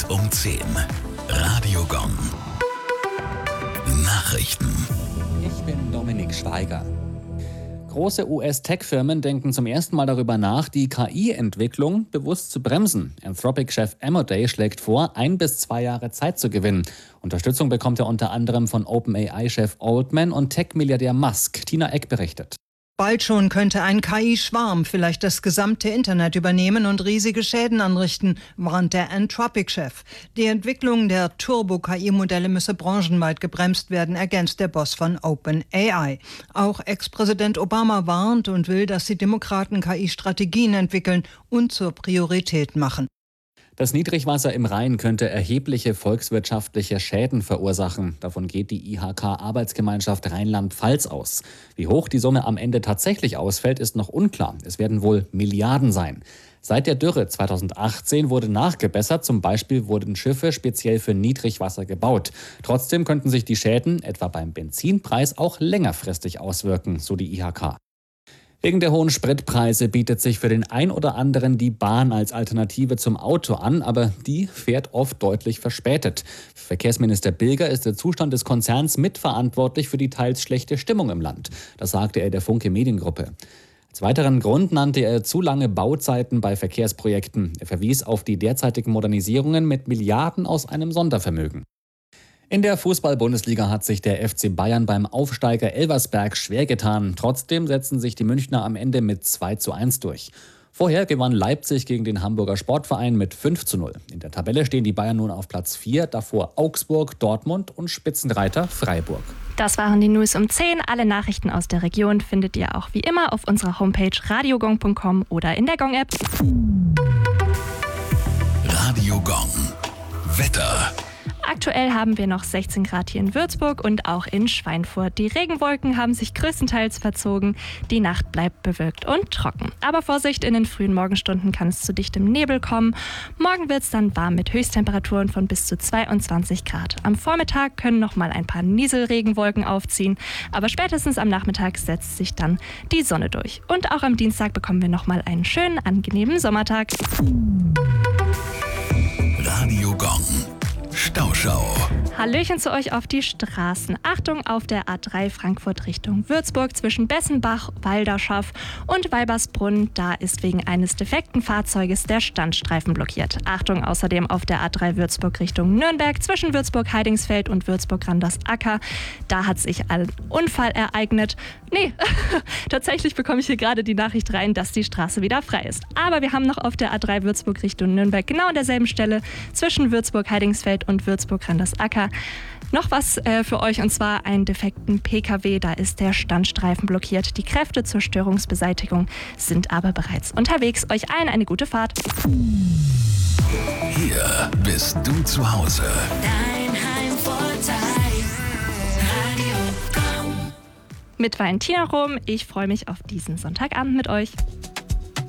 um 10. Radio Gong. Nachrichten. Ich bin Dominik Schweiger. Große US-Tech-Firmen denken zum ersten Mal darüber nach, die KI-Entwicklung bewusst zu bremsen. Anthropic-Chef Amodei schlägt vor, 1 bis 2 Jahre Zeit zu gewinnen. Unterstützung bekommt er unter anderem von OpenAI-Chef Altman und Tech-Milliardär Musk. Tina Eck berichtet. Bald schon könnte ein KI-Schwarm vielleicht das gesamte Internet übernehmen und riesige Schäden anrichten, warnt der Anthropic-Chef. Die Entwicklung der Turbo-KI-Modelle müsse branchenweit gebremst werden, ergänzt der Boss von OpenAI. Auch Ex-Präsident Obama warnt und will, dass die Demokraten KI-Strategien entwickeln und zur Priorität machen. Das Niedrigwasser im Rhein könnte erhebliche volkswirtschaftliche Schäden verursachen. Davon geht die IHK-Arbeitsgemeinschaft Rheinland-Pfalz aus. Wie hoch die Summe am Ende tatsächlich ausfällt, ist noch unklar. Es werden wohl Milliarden sein. Seit der Dürre 2018 wurde nachgebessert. Zum Beispiel wurden Schiffe speziell für Niedrigwasser gebaut. Trotzdem könnten sich die Schäden, etwa beim Benzinpreis, auch längerfristig auswirken, so die IHK. Wegen der hohen Spritpreise bietet sich für den ein oder anderen die Bahn als Alternative zum Auto an, aber die fährt oft deutlich verspätet. Für Verkehrsminister Bilger ist der Zustand des Konzerns mitverantwortlich für die teils schlechte Stimmung im Land. Das sagte er der Funke Mediengruppe. Als weiteren Grund nannte er zu lange Bauzeiten bei Verkehrsprojekten. Er verwies auf die derzeitigen Modernisierungen mit Milliarden aus einem Sondervermögen. In der Fußball-Bundesliga hat sich der FC Bayern beim Aufsteiger Elversberg schwer getan. Trotzdem setzen sich die Münchner am Ende mit 2:1 durch. Vorher gewann Leipzig gegen den Hamburger Sportverein mit 5:0. In der Tabelle stehen die Bayern nun auf Platz 4, davor Augsburg, Dortmund und Spitzenreiter Freiburg. Das waren die News um 10. Alle Nachrichten aus der Region findet ihr auch wie immer auf unserer Homepage radiogong.com oder in der Gong-App. Radio Gong. Wetter. Aktuell haben wir noch 16 Grad hier in Würzburg und auch in Schweinfurt. Die Regenwolken haben sich größtenteils verzogen. Die Nacht bleibt bewölkt und trocken. Aber Vorsicht, in den frühen Morgenstunden kann es zu dichtem Nebel kommen. Morgen wird es dann warm mit Höchsttemperaturen von bis zu 22 Grad. Am Vormittag können noch mal ein paar Nieselregenwolken aufziehen. Aber spätestens am Nachmittag setzt sich dann die Sonne durch. Und auch am Dienstag bekommen wir noch mal einen schönen, angenehmen Sommertag. Radio Gong. Stauschau. Hallöchen zu euch auf die Straßen. Achtung auf der A3 Frankfurt Richtung Würzburg zwischen Bessenbach, Walderschaff und Weibersbrunn. Da ist wegen eines defekten Fahrzeuges der Standstreifen blockiert. Achtung außerdem auf der A3 Würzburg Richtung Nürnberg zwischen Würzburg-Heidingsfeld und Würzburg-Randersacker. Da hat sich ein Unfall ereignet. Tatsächlich bekomme ich hier gerade die Nachricht rein, dass die Straße wieder frei ist. Aber wir haben noch auf der A3 Würzburg Richtung Nürnberg genau an derselben Stelle zwischen Würzburg-Heidingsfeld und Würzburg-Randersacker noch was für euch, und zwar einen defekten PKW. Da ist der Standstreifen blockiert. Die Kräfte zur Störungsbeseitigung sind aber bereits unterwegs. Euch allen eine gute Fahrt. Hier bist du zu Hause. Dein Heimvorteil. Radio Gong. Mit Valentina Rom. Ich freue mich auf diesen Sonntagabend mit euch.